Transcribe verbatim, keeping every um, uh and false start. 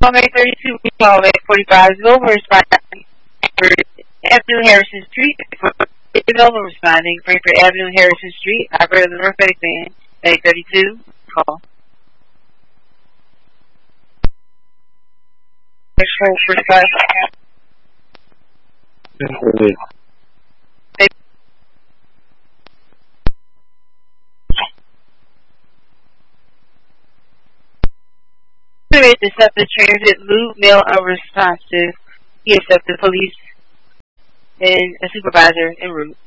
May thirty-two, May forty-five, Nova responding. Avenue, Harrison Street. Nova responding. Frankfurt Avenue, Harrison Street. Operator of the Norfolk Band. May thirty-two, call. Frankfurt five. Deceptive transit loop, mail unresponsive. He accepted police and a supervisor en route.